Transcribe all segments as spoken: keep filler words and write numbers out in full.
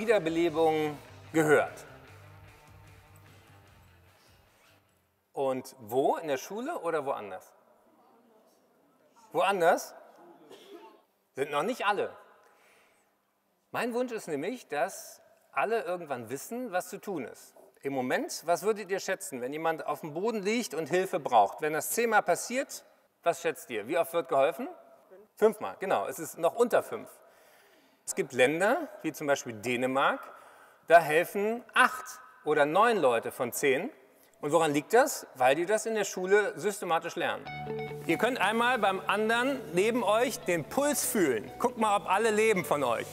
Wiederbelebung gehört. Und wo? In der Schule oder woanders? Woanders? Sind noch nicht alle. Mein Wunsch ist nämlich, dass alle irgendwann wissen, was zu tun ist. Im Moment, was würdet ihr schätzen, wenn jemand auf dem Boden liegt und Hilfe braucht? Wenn das zehnmal passiert, was schätzt ihr? Wie oft wird geholfen? Fünfmal, genau. Es ist noch unter fünf. Es gibt Länder, wie zum Beispiel Dänemark, da helfen acht oder neun Leute von zehn. Und woran liegt das? Weil die das in der Schule systematisch lernen. Ihr könnt einmal beim anderen neben euch den Puls fühlen. Guckt mal, ob alle leben von euch.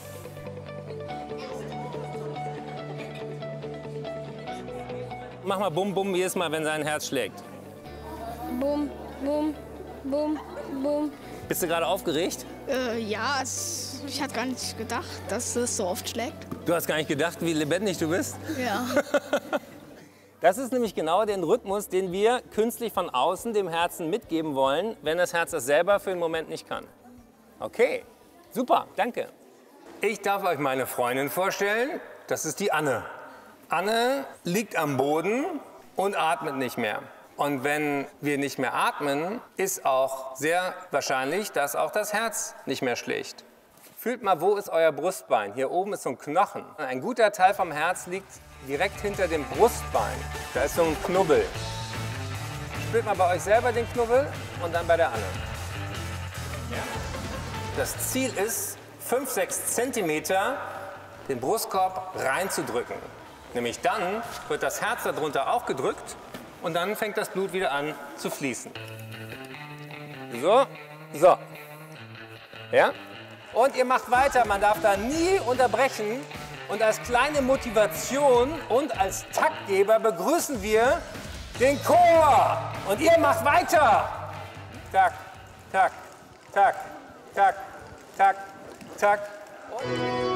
Mach mal Bum Bum jedes Mal, wenn sein Herz schlägt. Bum, bum, bum, bum. Bist du gerade aufgeregt? Äh, ja, es, ich hatte gar nicht gedacht, dass es so oft schlägt. Du hast gar nicht gedacht, wie lebendig du bist? Ja. Das ist nämlich genau der Rhythmus, den wir künstlich von außen dem Herzen mitgeben wollen, wenn das Herz das selber für den Moment nicht kann. Okay, super, danke. Ich darf euch meine Freundin vorstellen. Das ist die Anne. Anne liegt am Boden und atmet nicht mehr. Und wenn wir nicht mehr atmen, ist auch sehr wahrscheinlich, dass auch das Herz nicht mehr schlägt. Fühlt mal, wo ist euer Brustbein? Hier oben ist so ein Knochen. Ein guter Teil vom Herz liegt direkt hinter dem Brustbein. Da ist so ein Knubbel. Spürt mal bei euch selber den Knubbel und dann bei der Anne. Ja. Das Ziel ist, fünf, sechs Zentimeter den Brustkorb reinzudrücken. Nämlich dann wird das Herz darunter auch gedrückt und dann fängt das Blut wieder an zu fließen. So, so. Ja? Und ihr macht weiter, man darf da nie unterbrechen. Und als kleine Motivation und als Taktgeber begrüßen wir den Chor. Und ihr macht weiter. Tak, tak, tak, tak, tak, tak. Und